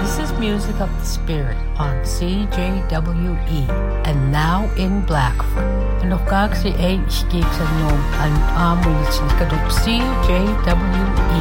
This is Music of the Spirit on CJWE and now in Blackfoot. En nog kak si e skik sa nom an amulit sa kadup CJWE.